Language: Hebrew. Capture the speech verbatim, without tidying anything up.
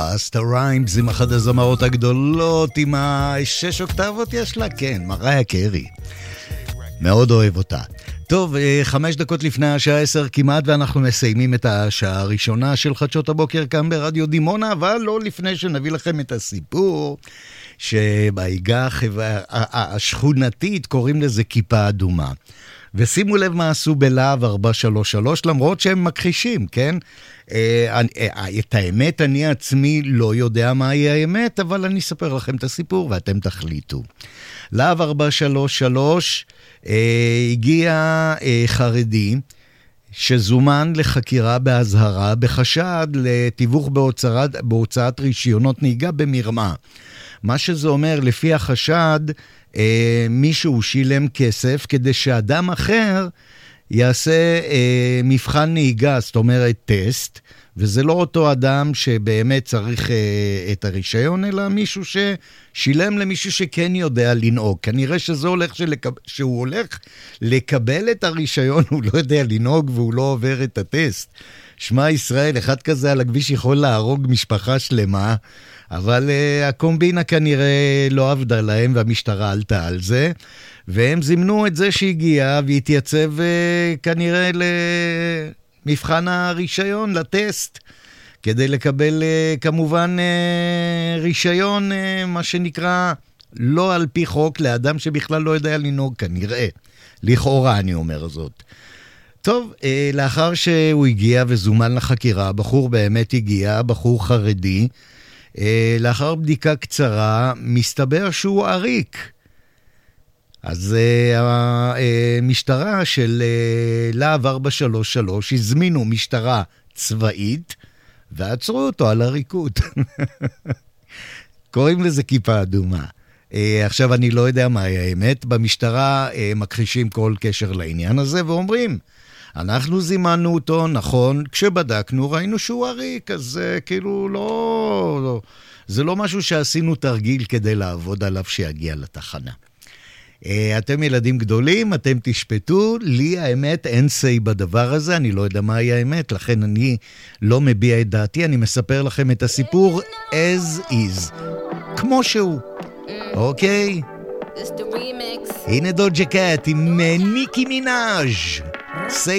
בסטה ריימס עם אחת הזמרות הגדולות עם השש אוקטבות יש לה, כן, מריה קרי. מאוד אוהב אותה. טוב, חמש דקות לפני השעה עשר כמעט, ואנחנו מסיימים את השעה הראשונה של חדשות הבוקר כאן ברדיו דימונה, אבל לא לפני שנביא לכם את הסיפור שבהיגה השכונתית קוראים לזה כיפה אדומה. ושימו לב מה עשו בלהב ארבע שלוש שלוש, למרות שהם מכחישים, כן? את האמת אני עצמי לא יודע מהי האמת, אבל אני אספר לכם את הסיפור ואתם תחליטו. להב ארבע שלוש שלוש הגיע חרדי שזומן לחקירה בהזהרה בחשד לתיווך בהוצאת, בהוצאת רישיונות נהיגה במרמה. מה שזה אומר, לפי החשד, אה, מישהו שילם כסף כדי שאדם אחר יעשה אה, מבחן נהיגה, זאת אומרת טסט, וזה לא אותו אדם שבאמת צריך אה, את הרישיון, אלא מישהו ששילם למישהו שכן יודע לנהוג. כנראה שזה הולך שלקב... שהוא הולך לקבל את הרישיון, הוא לא יודע לנהוג והוא לא עובר את הטסט. שמע ישראל, אחד כזה על הכביש יכול להרוג משפחה שלמה, אבל uh, הקומבינה כנראה לא עבדה להם והמשטרה עלתה על זה, והם זימנו את זה שהגיע והתייצב uh, כנראה למבחן הרישיון, לטסט, כדי לקבל uh, כמובן uh, רישיון, uh, מה שנקרא, לא על פי חוק, לאדם שבכלל לא יודע לנהוג כנראה. לכאורה אני אומר זאת. טוב, uh, לאחר שהוא הגיע וזומן לחקירה, הבחור באמת הגיע, בחור חרדי, לאחר בדיקה קצרה, מסתבר שהוא עריק. אז המשטרה של להב ארבע שלוש שלוש הזמינו משטרה צבאית, ועצרו אותו על עריקות. קוראים לזה כיפה אדומה. עכשיו אני לא יודע מה האמת, במשטרה מכחישים כל קשר לעניין הזה, ואומרים, אנחנו זימנו אותו, נכון, כשבדקנו ראינו שהוא עריק, אז זה כאילו לא, לא, זה לא משהו שעשינו תרגיל כדי לעבוד עליו שיגיע לתחנה. אתם ילדים גדולים, אתם תשפטו, לי האמת אין סי בדבר הזה, אני לא יודע מהי האמת, לכן אני לא מביע את דעתי, אני מספר לכם את הסיפור as is, כמו שהוא, אוקיי? הנה דוג'ה קאט עם ניקי מינאז'. Say